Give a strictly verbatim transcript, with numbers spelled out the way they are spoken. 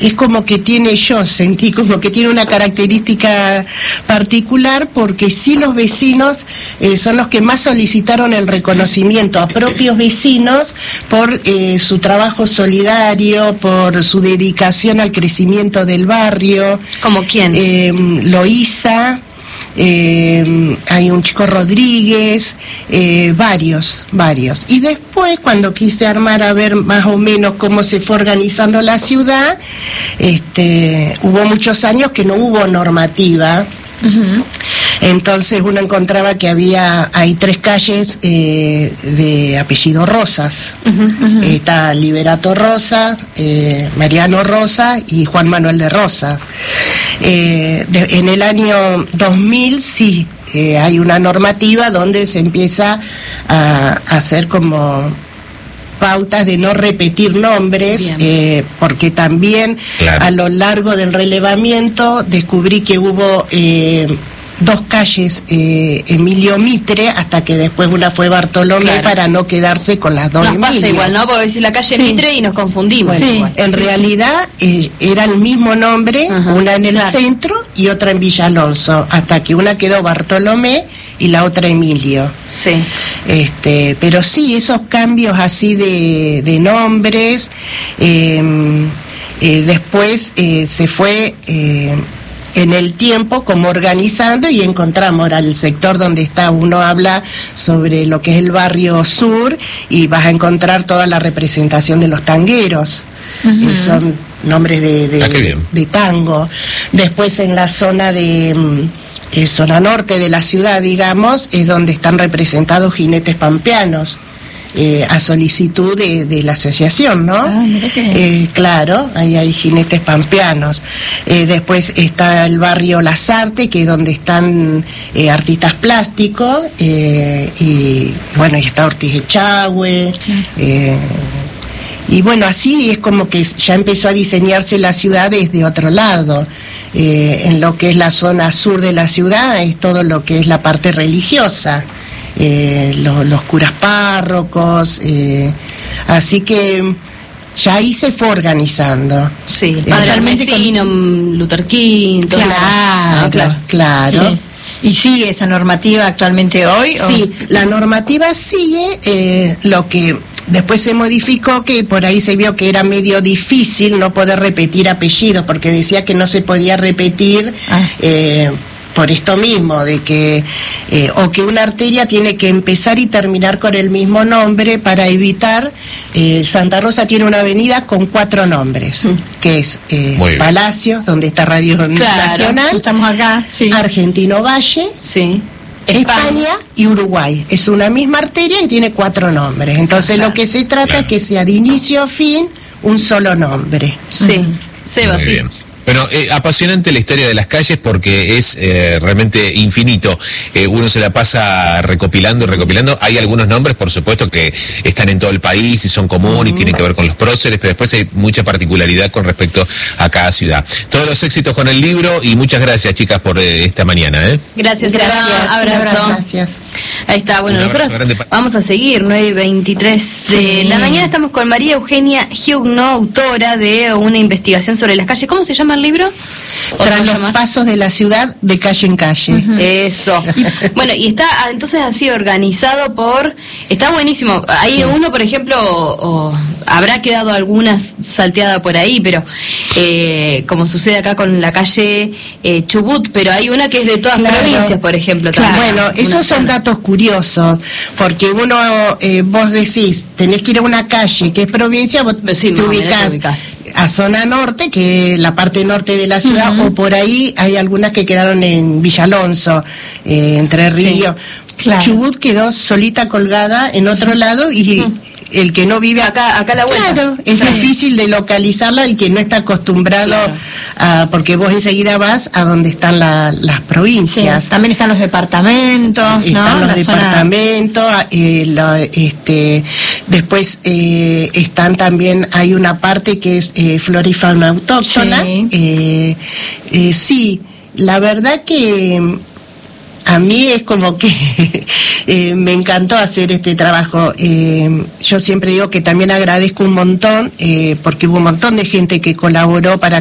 es como que tiene, yo sentí como que tiene una característica particular, porque sí los vecinos eh, son los que más solicitaron el reconocimiento a propios vecinos por eh, su trabajo solidario, por su dedicación al crecimiento del barrio. ¿Como quién? Eh, Loíza. Eh, hay un chico Rodríguez, eh, varios, varios. Y después, cuando quise armar a ver más o menos cómo se fue organizando la ciudad, este, hubo muchos años que no hubo normativa. Uh-huh. Entonces uno encontraba que había, hay tres calles eh, de apellido Rosas. Uh-huh, uh-huh. Está Liberato Rosa, eh, Mariano Rosa y Juan Manuel de Rosa. Eh, de, en el año dos mil sí eh, hay una normativa donde se empieza a, a hacer como pautas de no repetir nombres, eh, porque también claro. a lo largo del relevamiento descubrí que hubo eh, dos calles, eh, Emilio Mitre, hasta que después una fue Bartolomé, claro. para no quedarse con las dos nos Emilio. Pasa igual, ¿no? Porque decir la calle sí. Mitre y nos confundimos. Bueno, sí. En sí, realidad eh, era el mismo nombre, ajá, una en el claro. centro y otra en Villa Alonso, hasta que una quedó Bartolomé y la otra Emilio. Sí. Este, pero sí, esos cambios así de, de nombres, eh, eh, después eh, se fue... Eh, en el tiempo como organizando, y encontramos ahora el sector donde está, uno habla sobre lo que es el barrio sur y vas a encontrar toda la representación de los tangueros. Uh-huh. eh, son nombres de, de, ah, de tango. Después en la zona de eh, zona norte de la ciudad, digamos, es donde están representados jinetes pampeanos. Eh, a solicitud de, de la asociación, ¿no? Ah, mira que... eh, claro, ahí hay jinetes pampeanos. Eh, después está el barrio Las Artes, que es donde están eh, artistas plásticos, eh, y bueno, y está Ortiz Echagüe, sí. eh, y bueno, así es como que ya empezó a diseñarse la ciudad desde otro lado. Eh, en lo que es la zona sur de la ciudad es todo lo que es la parte religiosa. Eh, los, los curas párrocos, eh, así que ya ahí se fue organizando. Sí, el Padre Almesino, con... Luther King, todo claro, eso. claro, claro. Sí. ¿Y sigue esa normativa actualmente hoy? Sí, o... la normativa sigue, eh, lo que después se modificó, que por ahí se vio que era medio difícil no poder repetir apellidos, porque decía que no se podía repetir... Ah. Eh, por esto mismo, de que eh, o que una arteria tiene que empezar y terminar con el mismo nombre para evitar. eh, Santa Rosa tiene una avenida con cuatro nombres, mm. que es eh, Palacios, donde está Radio claro, Nacional, estamos acá, sí. Argentino Valle, sí. España. España y Uruguay. Es una misma arteria y tiene cuatro nombres. Entonces claro. lo que se trata claro. es que sea de inicio a fin un solo nombre. Sí, mm. Seba, Muy sí. bien. Bueno, eh, apasionante la historia de las calles porque es eh, realmente infinito. Eh, uno se la pasa recopilando y recopilando. Hay algunos nombres, por supuesto, que están en todo el país y son comunes y tienen que ver con los próceres, pero después hay mucha particularidad con respecto a cada ciudad. Todos los éxitos con el libro y muchas gracias, chicas, por eh, esta mañana. ¿eh? Gracias, gracias. Abrazo. Gracias. Ahí está, bueno, nosotros para... vamos a seguir, nueve y veintitrés de sí. la mañana. Estamos con María Eugenia Giugno, autora de una investigación sobre las calles. ¿Cómo se llama el libro? Tras los llama? pasos de la ciudad, de calle en calle. Uh-huh. Eso. Bueno, y está entonces así organizado por... Está buenísimo. Hay sí. uno, por ejemplo, o, o, habrá quedado alguna salteada por ahí, pero eh, como sucede acá con la calle eh, Chubut, pero hay una que es de todas claro. provincias, por ejemplo. Claro. También. Bueno, esos son datos curiosos, porque uno, eh, vos decís, tenés que ir a una calle que es provincia, vos sí, te ubicás a zona norte, que es la parte norte de la ciudad, uh-huh. o por ahí hay algunas que quedaron en Villa Alonso, eh, Entre Ríos. Sí, claro. Chubut quedó solita colgada en otro lado y... Uh-huh. El que no vive acá, acá la vuelta. Claro, es sí. difícil de localizarla, el que no está acostumbrado claro. a, porque vos enseguida vas a donde están la, las provincias. Sí, también están los departamentos, están ¿no? los la departamentos, eh, lo, este, después eh, están también, hay una parte que es eh, flora y fauna autóctona. Sí. Eh, eh, sí, la verdad que a mí es como que eh, me encantó hacer este trabajo. Eh, yo siempre digo que también agradezco un montón, eh, porque hubo un montón de gente que colaboró para